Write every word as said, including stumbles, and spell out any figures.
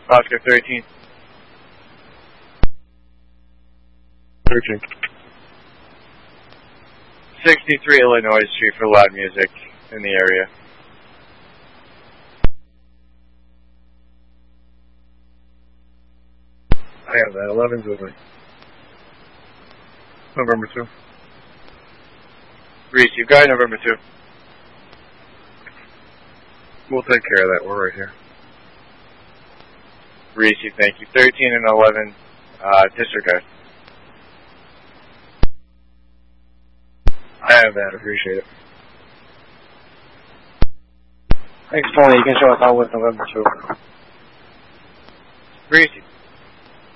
Oscar thirteen. thirteen. sixty-three Illinois Street for loud music in the area. I have that. eleven's with me. November two. Reese, you've got November two. We'll take care of that. We're right here. Reese, thank you. thirteen and eleven, uh, disregard. I have that. Appreciate it. Thanks, Tony. You can show us out with November two.